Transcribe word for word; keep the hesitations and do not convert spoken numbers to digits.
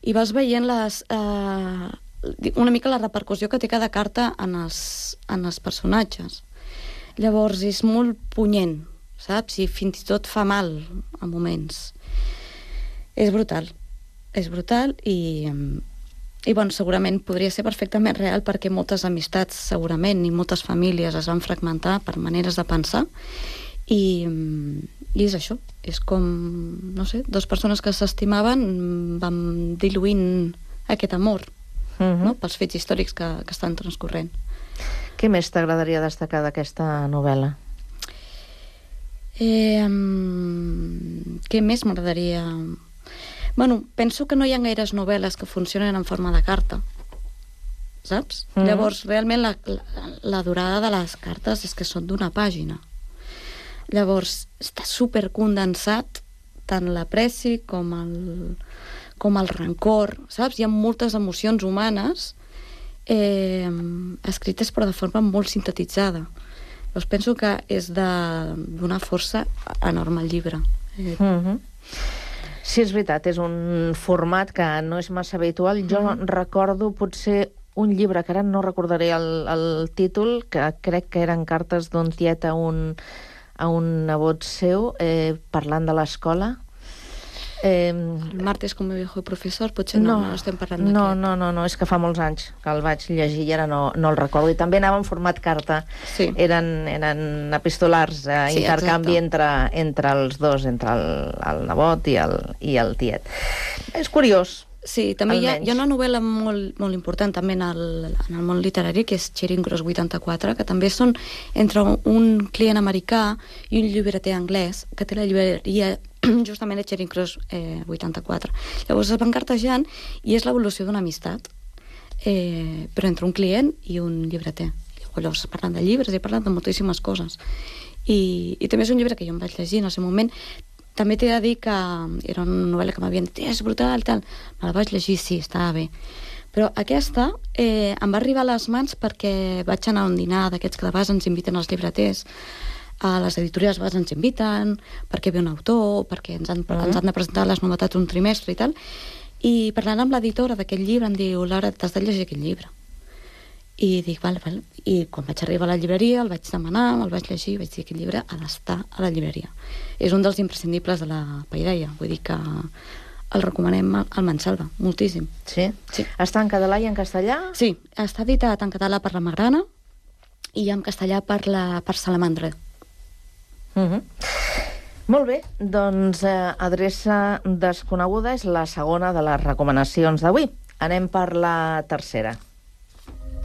i vas veient les, eh, una mica la repercussió que té cada carta en els, en els personatges. Llavors és molt punyent, saps? I fins i tot fa mal a moments. És brutal. És brutal i, i bueno, segurament podria ser perfectament real perquè moltes amistats segurament i moltes famílies es van fragmentar per maneres de pensar i, i és això. És com, no sé, dues persones que s'estimaven van diluint aquest amor, uh-huh. no? Pels fets històrics que, que estan transcorrent. Què més t'agradaria destacar d'aquesta novel·la? Eh, um, què més m'agradaria... Bueno, penso que no hi ha gaires novel·les que funcionen en forma de carta, saps? Mm. Llavors, realment, la, la, la durada de les cartes és que són d'una pàgina. Llavors, està supercondensat tant l'apreci com el, com el rancor, saps? Hi ha moltes emocions humanes eh, escrites però de forma molt sintetitzada. Llavors, penso que és de donar força enorme al llibre. Eh, mm-hmm. Sí, és veritat, és un format que no és massa habitual. Jo mm. recordo potser un llibre, que ara no recordaré el, el títol, que crec que eren cartes d'un tiet a un, a un nebot seu, eh, parlant de l'escola. Eh, el Martes com a viejo professor, potser no, no, no estem parlant d'aquest. No, no, no, no, és que fa molts anys que el vaig llegir i ara no, no el recordo. I també anava en format carta. Sí. Eren, eren epistolars, eh, sí, intercanvi entre, entre els dos, entre el, el nebot i el, i el tiet. És curiós. Sí, també hi ha, hi ha una novel·la molt, molt important també en el, en el món literari, que és Charing Cross vuitanta-quatre, que també són entre un client americà i un llibreter anglès, que té la llibreria justament a Charing Cross eh, vuitanta-quatre. Llavors es van cartejant i és l'evolució d'una amistat, eh, però entre un client i un llibreter. Llavors parlant de llibres i parlant de moltíssimes coses. I, i també és un llibre que jo em vaig llegir en el seu moment. També t'he de dir que era una novel·la que m'havien dit és brutal, tal. Me la vaig llegir, sí, estava bé. Però aquesta eh, em va arribar a les mans perquè vaig anar a un dinar d'aquests que de vegades ens inviten els llibreters, a les editorials a vegades ens inviten, perquè ve un autor, perquè ens han, uh-huh. ens han de presentar les novetats un trimestre i tal. I parlant amb l'editora d'aquest llibre em diu, Laura, t'has de llegir aquest llibre. I dic, vale, vale. I quan vaig arribar a la llibreria el vaig demanar, el vaig llegir i vaig dir que aquest llibre ha d'estar a la llibreria. És un dels imprescindibles de la Paideia. Vull dir que el recomanem al Mansalva, moltíssim. Sí? Sí. Està en català i en castellà? Sí, està editat en català per la Magrana i en castellà per, la, per Salamandra. Uh-huh. Molt bé, doncs eh, Adreça desconeguda és la segona de les recomanacions d'avui. Anem per la tercera.